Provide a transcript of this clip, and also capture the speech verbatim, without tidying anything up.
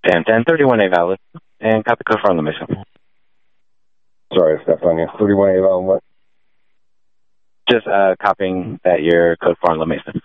ten ten, thirty-one A valid. And copy code for unlimited. Sorry, I stepped on you. thirty-one A valid what? Just uh, copying that your code for unlimited.